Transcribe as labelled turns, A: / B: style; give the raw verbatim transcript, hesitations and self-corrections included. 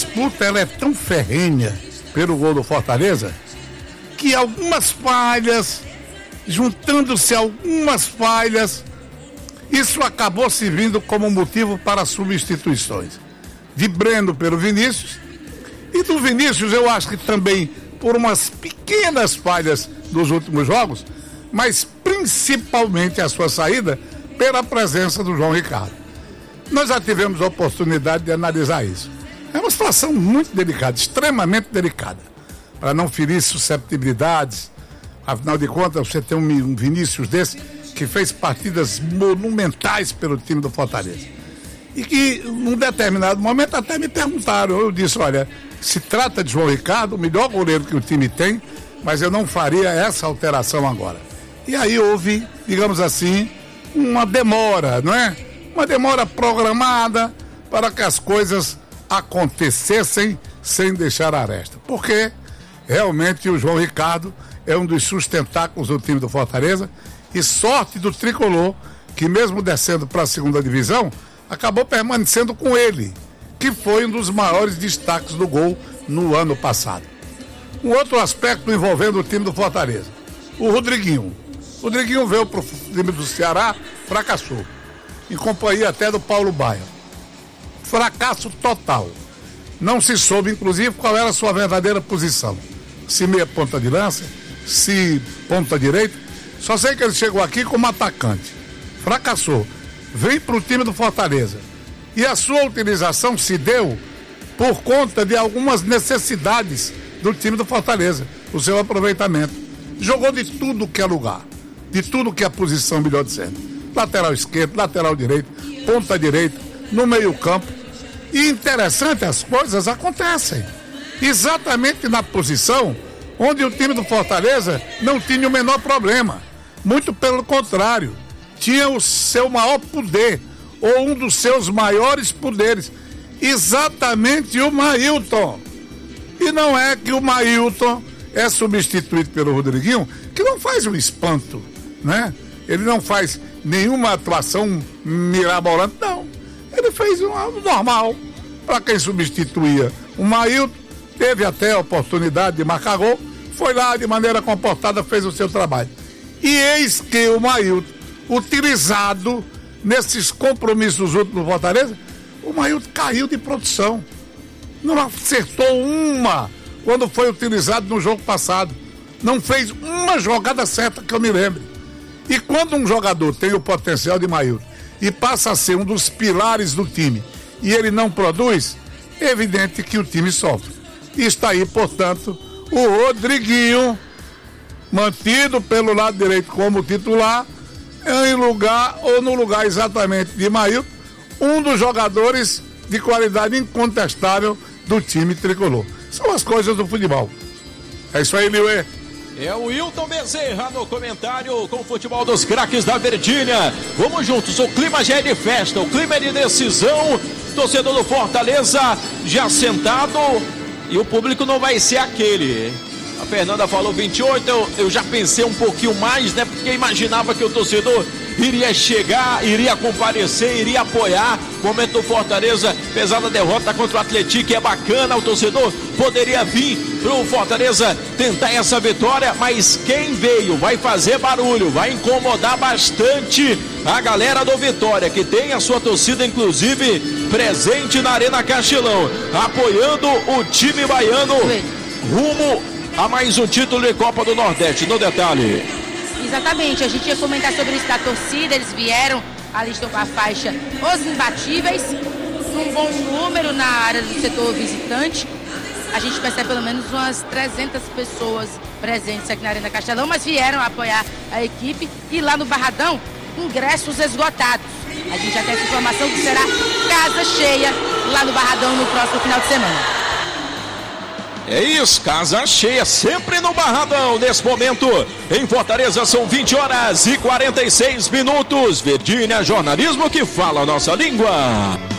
A: disputa ela é tão ferrenha pelo gol do Fortaleza que algumas falhas, juntando-se algumas falhas, isso acabou servindo como motivo para substituições de Breno pelo Vinícius, e do Vinícius eu acho que também por umas pequenas falhas dos últimos jogos, mas principalmente a sua saída pela presença do João Ricardo. Nós já tivemos a oportunidade de analisar isso. É uma situação muito delicada, extremamente delicada, para não ferir susceptibilidades. Afinal de contas, você tem um Vinícius desse que fez partidas monumentais pelo time do Fortaleza. E que, num determinado momento, até me perguntaram. Eu disse, olha, se trata de João Ricardo, o melhor goleiro que o time tem, mas eu não faria essa alteração agora. E aí houve, digamos assim, uma demora, não é? Uma demora programada para que as coisas acontecessem sem deixar aresta. Porque realmente o João Ricardo é um dos sustentáculos do time do Fortaleza, e sorte do tricolor, que mesmo descendo para a segunda divisão, acabou permanecendo com ele, que foi um dos maiores destaques do gol no ano passado. Um outro aspecto envolvendo o time do Fortaleza, o Rodriguinho. O Rodriguinho veio para o time do Ceará, fracassou, em companhia até do Paulo Baia. Fracasso total. Não se soube, inclusive, qual era a sua verdadeira posição. Se meia ponta de lança, se ponta direita. Só sei que ele chegou aqui como atacante. Fracassou. Vem para o time do Fortaleza. E a sua utilização se deu por conta de algumas necessidades do time do Fortaleza. O seu aproveitamento. Jogou de tudo que é lugar. De tudo que é posição, melhor dizendo. Lateral esquerdo, lateral direito, ponta direita, no meio campo. E interessante, as coisas acontecem. Exatamente na posição onde o time do Fortaleza não tinha o menor problema. Muito pelo contrário, tinha o seu maior poder, ou um dos seus maiores poderes, exatamente o Mailton. E não é que o Mailton é substituído pelo Rodriguinho, que não faz um espanto, né? Ele não faz nenhuma atuação mirabolante, não. Ele fez um normal. Para quem substituía o Mailton, teve até a oportunidade de marcar gol, foi lá de maneira comportada, fez o seu trabalho. E eis que o Mailton, utilizado nesses compromissos últimos do Fortaleza, o Mailton caiu de produção. Não acertou uma quando foi utilizado no jogo passado. Não fez uma jogada certa que eu me lembre. E quando um jogador tem o potencial de Mailton e passa a ser um dos pilares do time e ele não produz, é evidente que o time sofre. E está aí, portanto, o Rodriguinho, mantido pelo lado direito como titular, em lugar, ou no lugar exatamente de Mailton, um dos jogadores de qualidade incontestável do time tricolor. São as coisas do futebol. É isso aí, Liuê.
B: É o Wilton Bezerra no comentário com o futebol dos craques da Verdinha. Vamos juntos, o clima já é de festa, o clima é de decisão. Torcedor do Fortaleza já sentado e o público não vai ser aquele. A Fernanda falou vinte e oito, eu, eu já pensei um pouquinho mais, né? Porque imaginava que o torcedor iria chegar, iria comparecer, iria apoiar. Momento do Fortaleza, apesar da derrota contra o Atlético, é bacana, o torcedor poderia vir pro Fortaleza tentar essa vitória, mas quem veio vai fazer barulho, vai incomodar bastante a galera do Vitória, que tem a sua torcida, inclusive, presente na Arena Castelão, apoiando o time baiano rumo a mais um título de Copa do Nordeste. No detalhe.
C: Exatamente, a gente ia comentar sobre isso da torcida, eles vieram, ali estão com a faixa Os Imbatíveis, um bom número na área do setor visitante. A gente percebe pelo menos umas trezentas pessoas presentes aqui na Arena Castelão, mas vieram apoiar a equipe. E lá no Barradão, ingressos esgotados. A gente já tem essa informação que será casa cheia lá no Barradão no próximo final de semana.
B: É isso, casa cheia, sempre no Barradão. Nesse momento, em Fortaleza, são vinte horas e quarenta e seis minutos. Verdinha, jornalismo que fala a nossa língua.